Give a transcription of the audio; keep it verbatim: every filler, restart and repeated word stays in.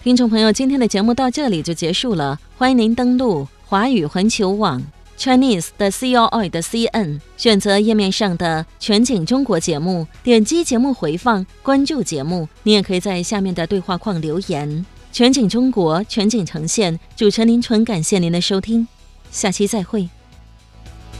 听众朋友，今天的节目到这里就结束了，欢迎您登录华语环球网 Chinese 的 C O I 的 C N， 选择页面上的全景中国节目，点击节目回放，关注节目。你也可以在下面的对话框留言。全景中国，全景呈现，主持人林纯，感谢您的收听，下期再会。